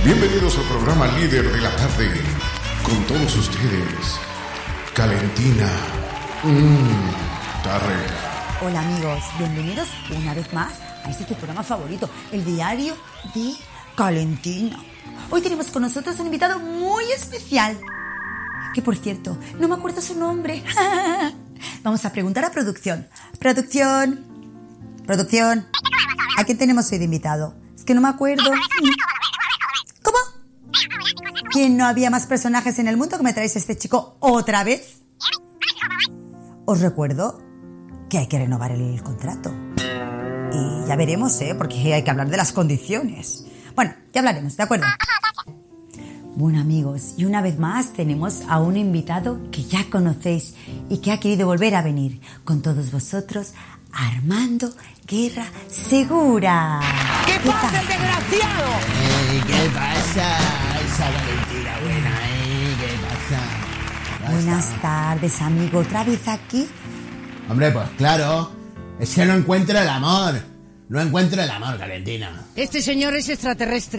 Bienvenidos al programa líder de la tarde. Con todos ustedes, Calentina Tarrega. Hola amigos, bienvenidos una vez más a este tu programa favorito, el diario de Calentina. Hoy tenemos con nosotros un invitado muy especial, que por cierto, no me acuerdo su nombre. Vamos a preguntar a producción. Producción, ¿a quién tenemos hoy de invitado? Es que no me acuerdo. ¿Cómo? ¿Que no había más personajes en el mundo? ¿Que me traéis a este chico otra vez? Os recuerdo que hay que renovar el contrato. Y ya veremos, porque hay que hablar de las condiciones. Bueno, ya hablaremos, ¿de acuerdo? Bueno, amigos, y una vez más tenemos a un invitado que ya conocéis y que ha querido volver a venir con todos vosotros, Armando Guerra Segura. ¿Qué pasa, desgraciado? ¿Qué pasa? Esa Valentina buena, ¿qué pasa? Buenas tardes, amigo. ¿Otra vez aquí? Hombre, pues claro. Es que no encuentro el amor. No encuentro el amor, Valentina. Este señor es extraterrestre.